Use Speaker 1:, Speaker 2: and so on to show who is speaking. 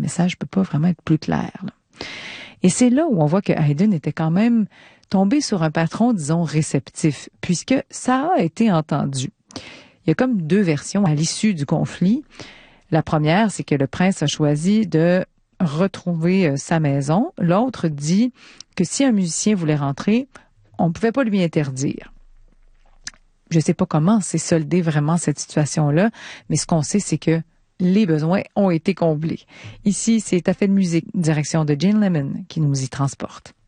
Speaker 1: message peut pas vraiment être plus clair, là. Et c'est là où on voit que Hayden était quand même tombé sur un patron, disons, réceptif, puisque ça a été entendu. Il y a comme deux versions à l'issue du conflit. La première, c'est que le prince a choisi de retrouver sa maison. L'autre dit que si un musicien voulait rentrer, on ne pouvait pas lui interdire. Je ne sais pas comment s'est soldée vraiment cette situation-là, mais ce qu'on sait, c'est que les besoins ont été comblés. Ici, c'est À fait de musique, direction de Gene Lemon, qui nous y transporte.